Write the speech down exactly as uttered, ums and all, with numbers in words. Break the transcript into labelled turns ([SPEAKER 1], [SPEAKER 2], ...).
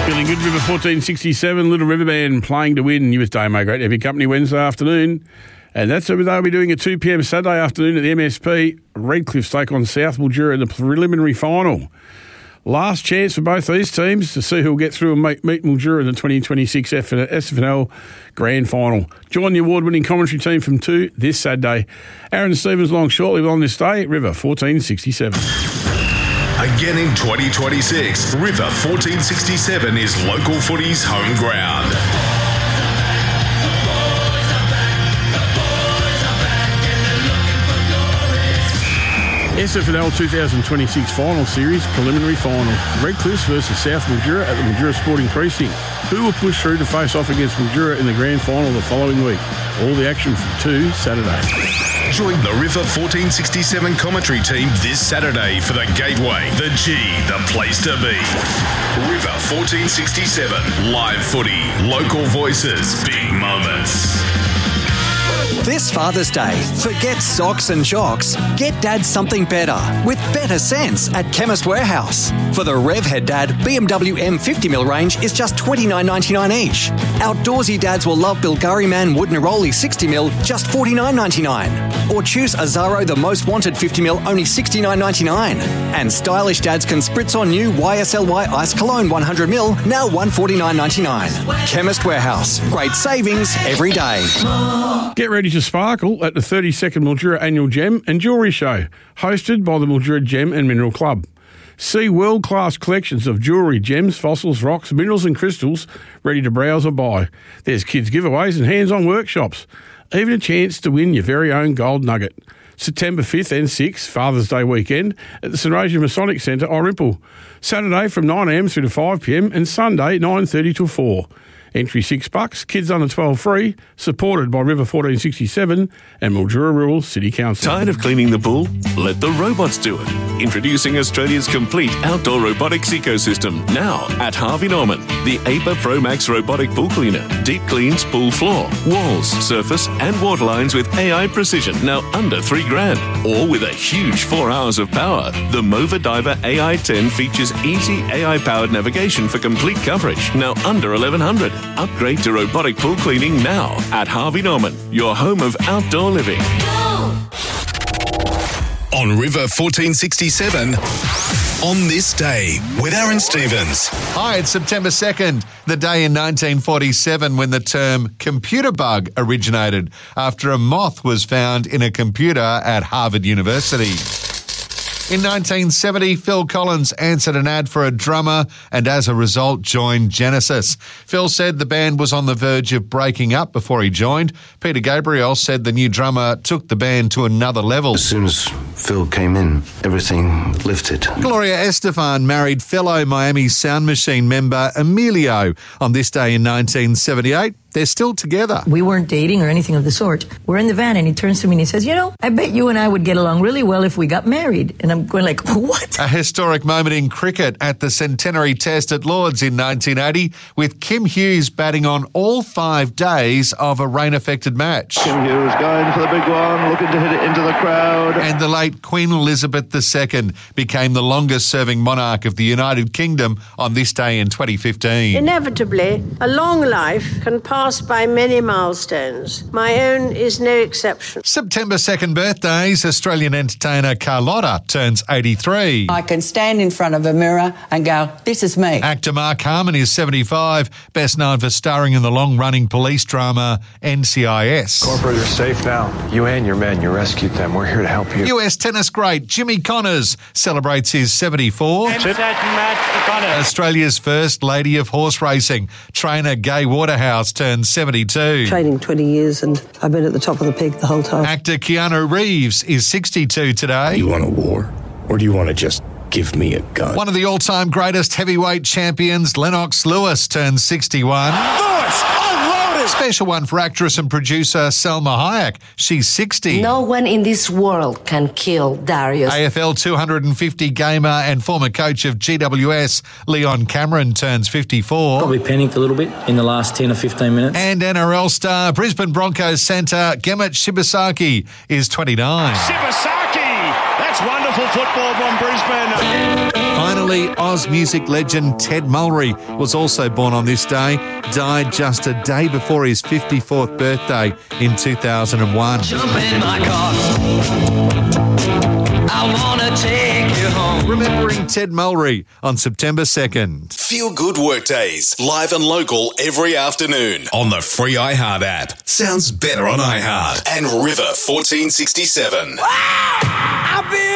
[SPEAKER 1] Feeling good, River fourteen sixty-seven, Little River Band playing to win. You with Damo, great heavy company Wednesday afternoon. And that's what they'll be doing at two p.m. Saturday afternoon at the M S P. Redcliffe take on South Mildura in the preliminary final. Last chance for both these teams to see who will get through and meet, meet Mildura in the twenty twenty-six S F N L Grand Final. Join the award-winning commentary team from two this Saturday. Aaron Stevens along shortly on this day, River fourteen sixty-seven.
[SPEAKER 2] Again in twenty twenty-six, River fourteen sixty-seven is local footy's home ground.
[SPEAKER 1] S F N L twenty twenty-six Final Series Preliminary Final. Redcliffe versus South Mildura at the Mildura Sporting Precinct. Who will push through to face off against Mildura in the Grand Final the following week? All the action from two Saturday.
[SPEAKER 2] Join the River fourteen sixty-seven commentary team this Saturday for the Gateway, the G, the place to be. River fourteen sixty-seven, live footy, local voices, big moments.
[SPEAKER 3] This Father's Day, forget socks and jocks. Get Dad something better with better sense at Chemist Warehouse. For the Revhead Dad, B M W M fifty mil range is just twenty-nine ninety-nine each. Outdoorsy dads will love Bilgari Man Wood Neroli sixty mil, just forty-nine ninety-nine. Or choose Azaro The Most Wanted fifty mil, only sixty-nine ninety-nine. And stylish dads can spritz on new Y S L Y Ice Cologne one hundred mil, now one forty-nine ninety-nine. Chemist Warehouse, great savings every day.
[SPEAKER 1] Get ready to sparkle at the thirty-second Mildura Annual Gem and Jewellery Show, hosted by the Mildura Gem and Mineral Club. See world-class collections of jewellery, gems, fossils, rocks, minerals and crystals ready to browse or buy. There's kids' giveaways and hands-on workshops. Even a chance to win your very own gold nugget. September fifth and sixth, Father's Day weekend, at the St Rosian Masonic Centre, Orimple. Saturday from nine a.m. through to five p.m. and Sunday nine thirty till four. Entry six bucks, kids under twelve free, supported by River fourteen sixty-seven and Mildura Rural City Council.
[SPEAKER 4] Tired of cleaning the pool? Let the robots do it. Introducing Australia's complete outdoor robotics ecosystem, now at Harvey Norman. The A P A Pro Max robotic pool cleaner. Deep cleans pool floor, walls, surface and water lines with A I precision, now under three grand. Or with a huge four hours of power. The Mova Diver A I ten features easy A I-powered navigation for complete coverage, now under eleven hundred. Upgrade to robotic pool cleaning now at Harvey Norman, your home of outdoor living.
[SPEAKER 2] On River fourteen sixty-seven, on this day with Aaron Stevens.
[SPEAKER 5] Hi, it's September second, the day in nineteen forty-seven when the term computer bug originated after a moth was found in a computer at Harvard University. In nineteen seventy, Phil Collins answered an ad for a drummer and as a result joined Genesis. Phil said the band was on the verge of breaking up before he joined. Peter Gabriel said the new drummer took the band to another level.
[SPEAKER 6] As soon as Phil came in, everything lifted.
[SPEAKER 5] Gloria Estefan married fellow Miami Sound Machine member Emilio on this day in nineteen seventy-eight. They're still together.
[SPEAKER 7] We weren't dating or anything of the sort. We're in the van and he turns to me and he says, you know, I bet you and I would get along really well if we got married. And I'm going like, what?
[SPEAKER 5] A historic moment in cricket at the Centenary Test at Lords in nineteen eighty with Kim Hughes batting on all five days of a rain-affected match.
[SPEAKER 8] Kim Hughes going for the big one, looking to hit it into the crowd.
[SPEAKER 5] And the late Queen Elizabeth the Second became the longest-serving monarch of the United Kingdom on this day in twenty fifteen.
[SPEAKER 9] Inevitably, a long life can pass by many milestones. My own is no exception.
[SPEAKER 5] September second birthdays, Australian entertainer Carlotta turns eighty-three.
[SPEAKER 10] I can stand in front of a mirror and go, this is me.
[SPEAKER 5] Actor Mark Harmon is seventy-five, best known for starring in the long-running police drama N C I S.
[SPEAKER 11] Corporate, you're safe now. You and your men, you rescued them. We're here to help you.
[SPEAKER 5] U S tennis great Jimmy Connors celebrates his seventy-four. Australia's first lady of horse racing, trainer Gay Waterhouse, turns seventy-two.
[SPEAKER 12] Training twenty years and I've been at the top of the peak the whole time.
[SPEAKER 5] Actor Keanu Reeves is sixty-two today.
[SPEAKER 13] You want a war? Or do you want to just give me a gun?
[SPEAKER 5] One of the all-time greatest heavyweight champions, Lennox Lewis, turns sixty-one.
[SPEAKER 14] Lewis, unloaded!
[SPEAKER 5] Special one for actress and producer Selma Hayek. She's sixty.
[SPEAKER 15] No one in this world can kill Darius.
[SPEAKER 5] A F L two hundred fifty gamer and former coach of G W S, Leon Cameron, turns fifty-four.
[SPEAKER 16] Probably panicked a little bit in the last ten or fifteen minutes.
[SPEAKER 5] And N R L star, Brisbane Broncos centre, Gemmet Shibasaki, is twenty-nine.
[SPEAKER 14] Shibasaki! That's wonderful football from Brisbane.
[SPEAKER 5] Finally, Oz music legend Ted Mulry was also born on this day, died just a day before his fifty-fourth birthday in two thousand one.
[SPEAKER 17] Jump in my car. I want to take you home.
[SPEAKER 5] Remembering Ted Mulry on September second.
[SPEAKER 2] Feel Good Workdays, live and local every afternoon on the free iHeart app. Sounds better on iHeart and River fourteen sixty-seven.
[SPEAKER 17] Wow! I feel